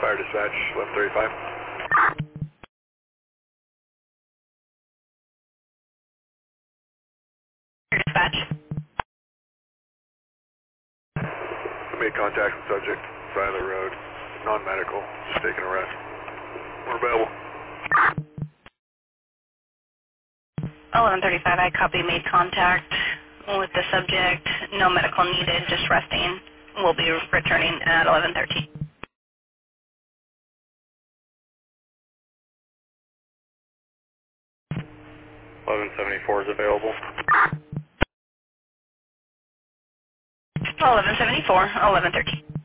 Fire dispatch, 1135. Dispatch. Made contact with subject, side of the road, non-medical, taking a rest. We're available. 1135, I copy, made contact with the subject, no medical needed, just resting. We'll be returning at 1113. 1174 is available. 1174, 1113.